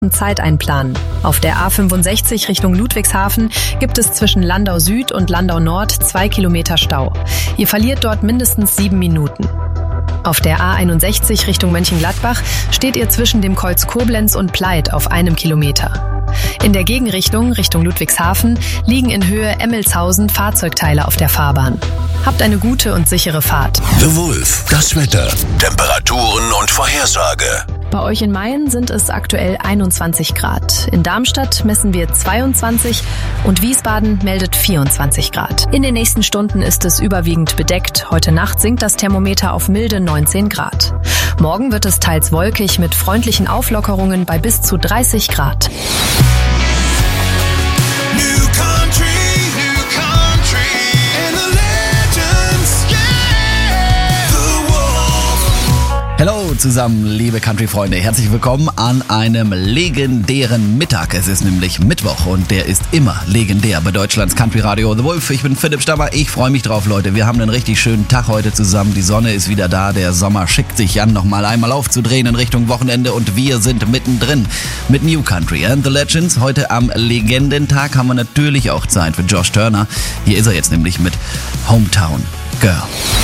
Zeit einplanen. Auf der A65 Richtung Ludwigshafen gibt es zwischen Landau Süd und Landau Nord 2 Kilometer Stau. Ihr verliert dort mindestens 7 Minuten. Auf der A61 Richtung Mönchengladbach steht ihr zwischen dem Kreuz Koblenz und Pleit auf 1 Kilometer. In der Gegenrichtung, Richtung Ludwigshafen, liegen in Höhe Emmelshausen Fahrzeugteile auf der Fahrbahn. Habt eine gute und sichere Fahrt. The Wolf, das Wetter, Temperaturen und Vorhersage. Bei euch in Mayen sind es aktuell 21 Grad. In Darmstadt messen wir 22 und Wiesbaden meldet 24 Grad. In den nächsten Stunden ist es überwiegend bedeckt. Heute Nacht sinkt das Thermometer auf milde 19 Grad. Morgen wird es teils wolkig mit freundlichen Auflockerungen bei bis zu 30 Grad. Hallo zusammen, liebe Country-Freunde. Herzlich willkommen an einem legendären Mittag. Es ist nämlich Mittwoch und der ist immer legendär bei Deutschlands Country-Radio The Wolf. Ich bin Philipp Stammer, ich freue mich drauf, Leute. Wir haben einen richtig schönen Tag heute zusammen. Die Sonne ist wieder da, der Sommer schickt sich an, nochmal einmal aufzudrehen in Richtung Wochenende und wir sind mittendrin mit New Country and the Legends. Heute am Legendentag haben wir natürlich auch Zeit für Josh Turner. Hier ist er jetzt nämlich mit Hometown Girl.